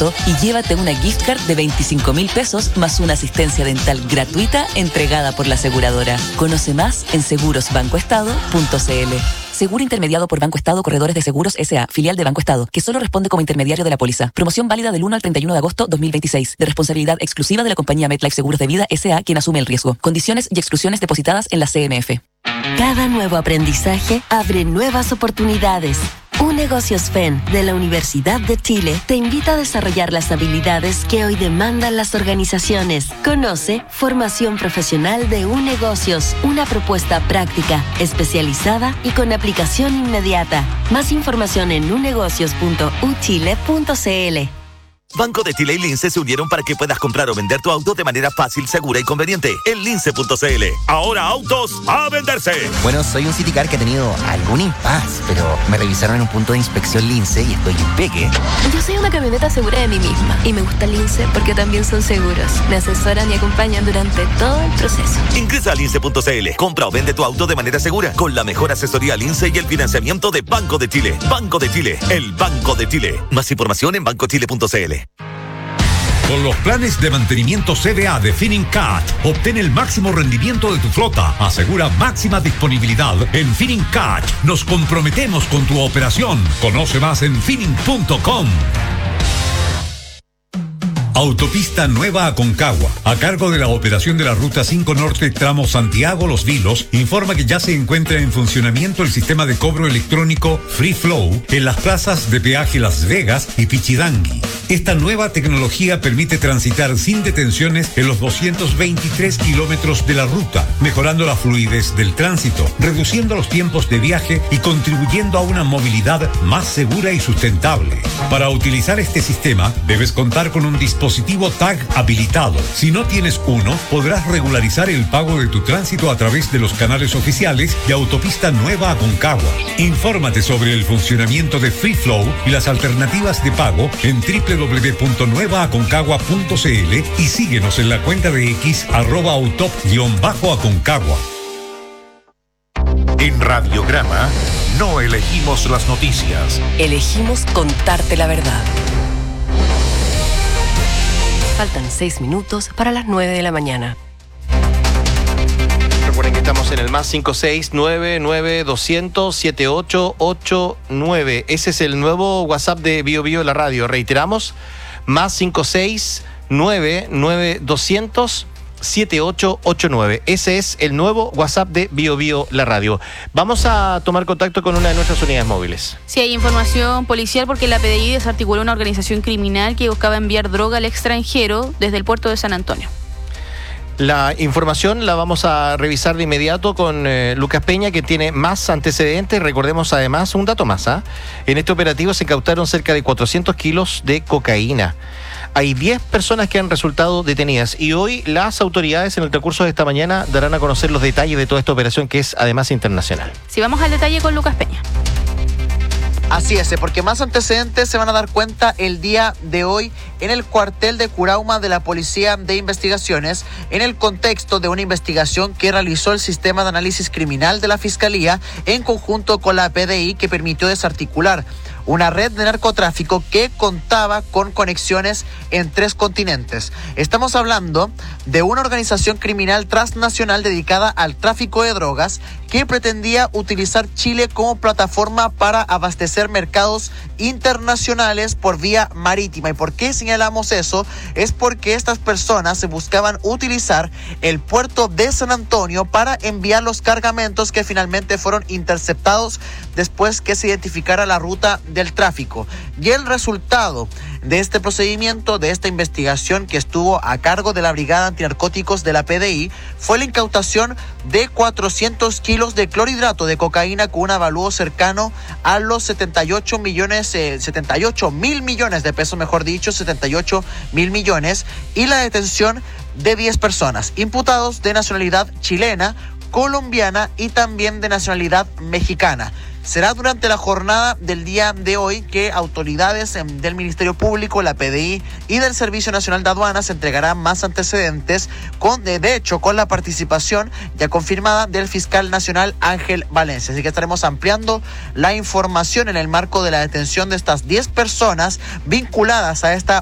agosto y llévate una gift card de 25.000 pesos más una asistencia dental gratuita entregada por la aseguradora. Conoce más en segurosbancoestado.cl. Seguro intermediado por Banco Estado Corredores de Seguros S.A., filial de Banco Estado, que solo responde como intermediario de la póliza. Promoción válida del 1 al 31 de agosto 2026. De responsabilidad exclusiva de la compañía MetLife Seguros de Vida S.A., quien asume el riesgo. Condiciones y exclusiones depositadas en la CMF. Cada nuevo aprendizaje abre nuevas oportunidades. UNegocios FEN de la Universidad de Chile te invita a desarrollar las habilidades que hoy demandan las organizaciones. Conoce Formación Profesional de UNegocios, una propuesta práctica, especializada y con aplicación inmediata. Más información en unegocios.uchile.cl. Banco de Chile y Lince se unieron para que puedas comprar o vender tu auto de manera fácil, segura y conveniente en lince.cl. Ahora autos a venderse. Bueno, soy un Citicar que ha tenido algún impasse, pero me revisaron en un punto de inspección Lince y estoy impeque. Yo soy una camioneta segura de mí misma y me gusta Lince porque también son seguros. Me asesoran y acompañan durante todo el proceso. Ingresa a lince.cl. Compra o vende tu auto de manera segura con la mejor asesoría Lince y el financiamiento de Banco de Chile. Banco de Chile, el Banco de Chile. Más información en bancochile.cl. Con los planes de mantenimiento CBA de Finincat, obtén el máximo rendimiento de tu flota. Asegura máxima disponibilidad. En Finincat nos comprometemos con tu operación. Conoce más en Finin.com. Autopista Nueva Aconcagua, a cargo de la operación de la Ruta 5 Norte tramo Santiago-Los Vilos, informa que ya se encuentra en funcionamiento el sistema de cobro electrónico Free Flow en las plazas de peaje Las Vegas y Pichidangui. Esta nueva tecnología permite transitar sin detenciones en los 223 kilómetros de la ruta, mejorando la fluidez del tránsito, reduciendo los tiempos de viaje y contribuyendo a una movilidad más segura y sustentable. Para utilizar este sistema, debes contar con un dispositivo TAG habilitado. Si no tienes uno, podrás regularizar el pago de tu tránsito a través de los canales oficiales de Autopista Nueva Aconcagua. Infórmate sobre el funcionamiento de Free Flow y las alternativas de pago en www.nuevaaconcagua.cl y síguenos en la cuenta de X @autop_Aconcagua. En Radiograma no elegimos las noticias. Elegimos contarte la verdad. Faltan 6 minutos para las 9 de la mañana. Recuerden que estamos en el más 56992007889. Ese es el nuevo WhatsApp de Bio Bio la radio. Reiteramos, más 56992007889. Ese es el nuevo WhatsApp de Bio Bio la radio. Vamos a tomar contacto con una de nuestras unidades móviles. Sí, hay información policial porque la PDI desarticuló una organización criminal que buscaba enviar droga al extranjero desde el puerto de San Antonio. La información la vamos a revisar de inmediato con Lucas Peña, que tiene más antecedentes. Recordemos además un dato más. En este operativo se incautaron cerca de 400 kilos de cocaína. Hay 10 personas que han resultado detenidas y hoy las autoridades en el transcurso de esta mañana darán a conocer los detalles de toda esta operación, que es además internacional. Si vamos al detalle con Lucas Peña. Así es, porque más antecedentes se van a dar cuenta el día de hoy en el cuartel de Curauma de la Policía de Investigaciones, en el contexto de una investigación que realizó el Sistema de Análisis Criminal de la Fiscalía en conjunto con la PDI, que permitió desarticular una red de narcotráfico que contaba con conexiones en 3 continentes. Estamos hablando de una organización criminal transnacional dedicada al tráfico de drogas que pretendía utilizar Chile como plataforma para abastecer mercados internacionales por vía marítima. ¿Y por qué señalamos eso? Es porque estas personas se buscaban utilizar el puerto de San Antonio para enviar los cargamentos que finalmente fueron interceptados después que se identificara la ruta del tráfico. Y el resultado de este procedimiento, de esta investigación que estuvo a cargo de la Brigada Antinarcóticos de la PDI, fue la incautación de 400 kilos de clorhidrato de cocaína con un avalúo cercano a los 78 mil millones de pesos, mejor dicho, 78 mil millones, y la detención de 10 personas, imputados de nacionalidad chilena, colombiana y también de nacionalidad mexicana. Será durante la jornada del día de hoy que autoridades del Ministerio Público, la PDI y del Servicio Nacional de Aduanas entregarán más antecedentes con la participación ya confirmada del fiscal nacional Ángel Valencia. Así que estaremos ampliando la información en el marco de la detención de estas 10 personas vinculadas a esta